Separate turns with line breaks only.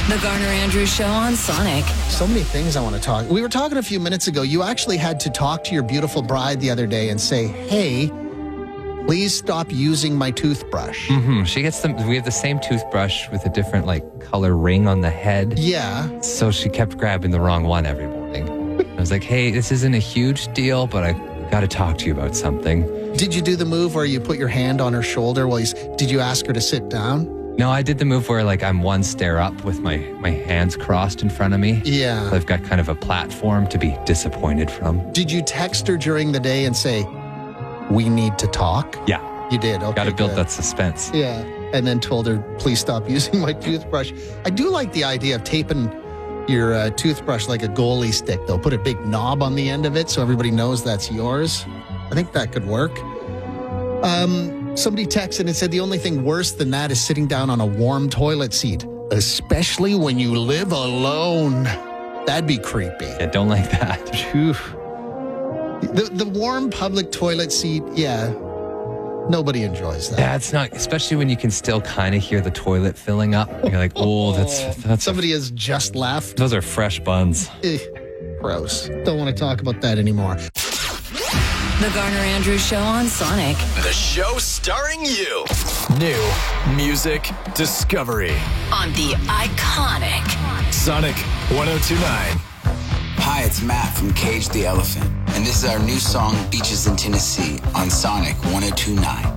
The Garner Andrews Show on Sonic.
So many things I want to talk. We were talking a few minutes ago. You actually had to talk to your beautiful bride the other day and say, hey, please stop using my toothbrush.
Mm-hmm. She gets we have the same toothbrush with a different color ring on the head.
Yeah.
So she kept grabbing the wrong one every morning. I was like, hey, this isn't a huge deal, but I got to talk to you about something.
Did you do the move where you put your hand on her shoulder while did you ask her to sit down?
No, I did the move where I'm one stair up with my hands crossed in front of me.
Yeah.
So I've got kind of a platform to be disappointed from.
Did you text her during the day and say, we need to talk?
Yeah.
You did, okay.
Got to build that suspense.
Yeah. And then told her, please stop using my toothbrush. I do like the idea of taping your toothbrush like a goalie stick, though. Put a big knob on the end of it so everybody knows that's yours. I think that could work. Somebody texted and said the only thing worse than that is sitting down on a warm toilet seat, especially when you live alone. That'd be creepy.
Yeah, don't like that.
The warm public toilet seat, yeah, nobody enjoys that.
Yeah, it's not, especially when you can still kind of hear the toilet filling up. You're like, oh, that's
somebody has just left.
Those are fresh buns.
Gross. Don't want to talk about that anymore.
The Garner Andrews Show on Sonic.
The show starring you. New music discovery.
On the iconic
Sonic 102.9.
Hi, it's Matt from Cage the Elephant, and this is our new song, Beaches in Tennessee, on Sonic 102.9.